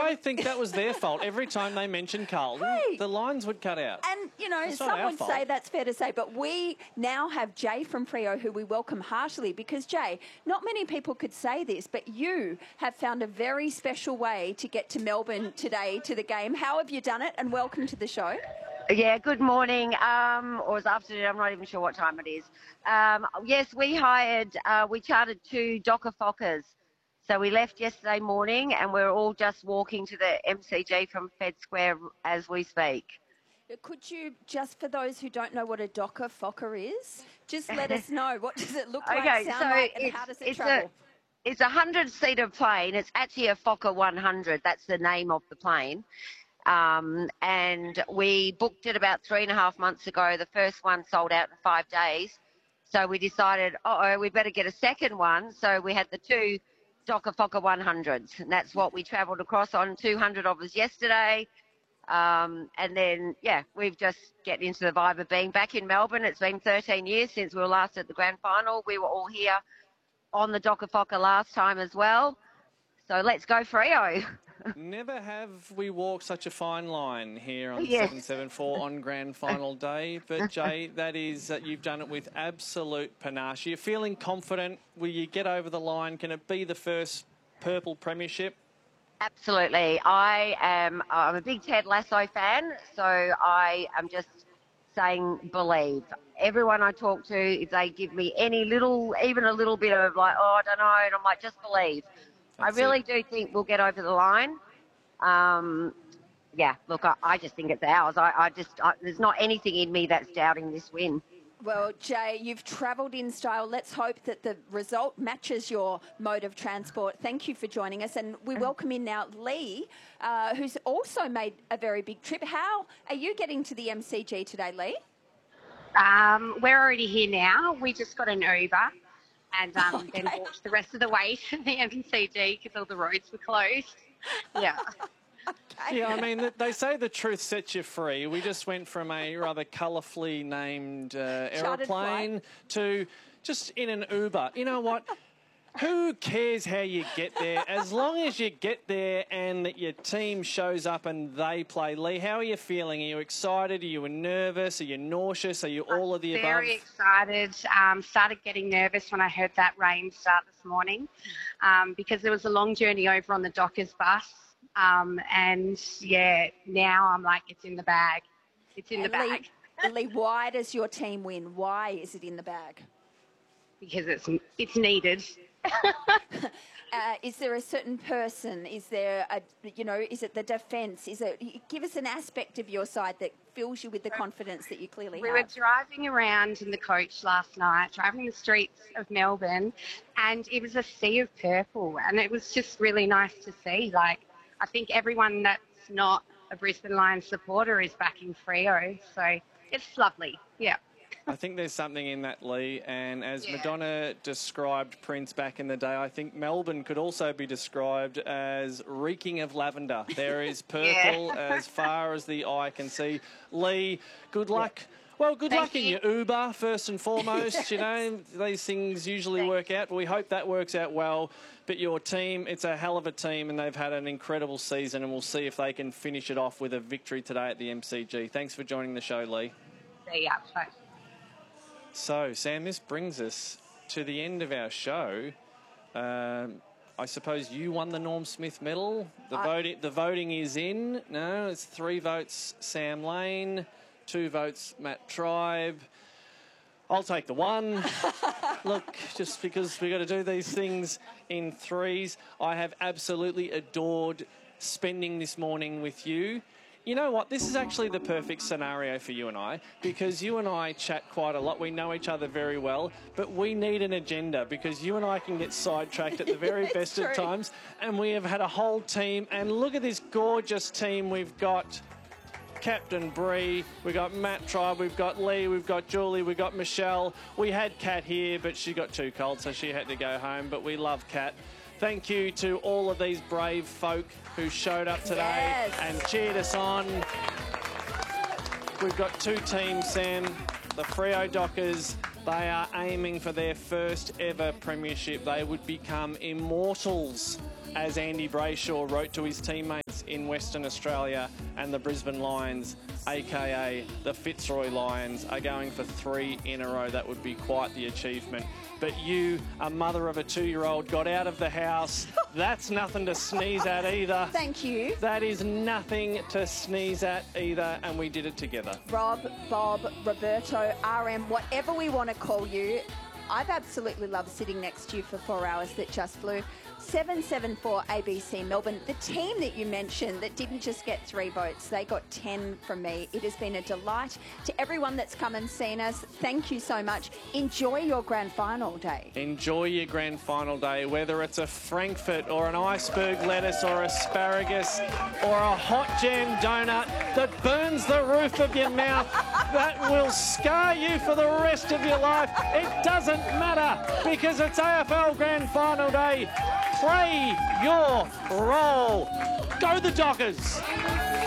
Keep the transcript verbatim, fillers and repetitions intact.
I think that was their fault. Every time they mentioned Carlton, Hey. the lines would cut out. And, you know, That's some not our would fault. say that's fair to say, but we now have Jay from Freo, who we welcome heartily, because, Jay, not many people could say this, but you have found a very special way to get to Melbourne today to the game. How have you done it? And welcome to the show. Yeah, good morning, um, or it's afternoon, I'm not even sure what time it is. Um, yes, we hired, uh, we chartered two Docker Fockers. So we left yesterday morning and we're all just walking to the M C G from Fed Square as we speak. Could you, just for those who don't know what a Docker Fokker is, just let us know, what does it look like, Okay, sound so like, and it's, how does it it's travel? A, it's a hundred-seater plane. It's actually a Fokker one hundred. That's the name of the plane. Um, and we booked it about three and a half months ago. The first one sold out in five days. So we decided, uh-oh, we better get a second one. So we had the two Docker Fokker one hundreds. And that's what we travelled across on, two hundred of us yesterday. Um, and then, yeah, we've just getting into the vibe of being back in Melbourne. It's been thirteen years since we were last at the grand final. We were all here on the Docker Fokker last time as well. So let's go Freo. Never have we walked such a fine line here on Yes. seven seven four on grand final day. But, Jay, that is, uh, you've done it with absolute panache. You're feeling confident. Will you get over the line? Can it be the first purple premiership? Absolutely. I am I'm a big Ted Lasso fan, so I am just saying believe. Everyone I talk to, if they give me any little, even a little bit of like, oh, I don't know, and I'm like, just believe. That's I really it. do think we'll get over the line. Um, yeah, look, I, I just think it's ours. I, I just, I, there's not anything in me that's doubting this win. Well, Jay, you've travelled in style. Let's hope that the result matches your mode of transport. Thank you for joining us. And we welcome in now Lee, uh, who's also made a very big trip. How are you getting to the M C G today, Lee? Um, we're already here now. We just got an Uber and um, Okay. then walked the rest of the way to the M C G because all the roads were closed. Yeah. Yeah, I mean, th- they say the truth sets you free. We just went from a rather colourfully named uh, Chartered aeroplane to just in an Uber. You know what? Who cares how you get there? As long as you get there and that your team shows up and they play. Lee, how are you feeling? Are you excited? Are you nervous? Are you nauseous? Are you all of the above? Very excited. Um, started getting nervous when I heard that rain start this morning um, because there was a long journey over on the Dockers bus. Um, and, yeah, now I'm like, it's in the bag. It's in the And bag. Lee, Lee, why does your team win? Why is it in the bag? Because it's it's needed. Uh, is there a certain person? Is there a, you know, is it the defence? Is it, give us an aspect of your side that fills you with the confidence that you clearly We have. were driving around in the coach last night, driving the streets of Melbourne, and it was a sea of purple, and it was just really nice to see. Like, I think everyone that's not a Brisbane Lions supporter is backing Freo, so it's lovely. Yeah. I think there's something in that, Lee, and as Yeah. Madonna described Prince back in the day, I think Melbourne could also be described as reeking of lavender. There is purple Yeah. as far as the eye can see. Lee, good luck. Well, good Thank luck in you. your Uber, first and foremost. You know, these things usually Thanks. work out, but we hope that works out well. But your team, it's a hell of a team, and they've had an incredible season, and we'll see if they can finish it off with a victory today at the M C G. Thanks for joining the show, Lee. See ya. Bye. So, Sam, this brings us to the end of our show. Um, I suppose you won the Norm Smith medal. The, I- voting, the voting is in. No, it's three votes Sam Lane, two votes Matt Tribe. I'll take the one. Look, just because we've got to do these things in threes, I have absolutely adored spending this morning with you. You know what? This is actually the perfect scenario for you and I, because you and I chat quite a lot. We know each other very well, but we need an agenda because you and I can get sidetracked at the very It's best true. of times. And we have had a whole team. And look at this gorgeous team we've got. Captain Bree, we've got Matt Tribe, we've got Lee, we've got Julie, we've got Michelle. We had Kat here, but she got too cold, so she had to go home. But we love Kat. Thank you to all of these brave folk who showed up today Yes. and cheered us on. We've got two teams, Sam. The Freo Dockers, they are aiming for their first ever premiership. They would become immortals as Andy Brayshaw wrote to his teammates in Western Australia, and the Brisbane Lions, aka the Fitzroy Lions, are going for three in a row. That would be quite the achievement. But you, a mother of a two-year-old, got out of the house. That's nothing to sneeze at either. Thank you. That is nothing to sneeze at either, and we did it together. Rob, Bob, Roberto, R M, whatever we want to call you, I've absolutely loved sitting next to you for four hours that just flew. seven seven four A B C Melbourne. The team that you mentioned that didn't just get three votes, they got ten from me. It has been a delight. To everyone that's come and seen us, thank you so much. Enjoy your grand final day. Enjoy your grand final day, whether it's a Frankfurt or an iceberg lettuce or asparagus or a hot jam donut that burns the roof of your mouth, that will scar you for the rest of your life. It doesn't matter because it's A F L grand final day. Play your role. Go the Dockers.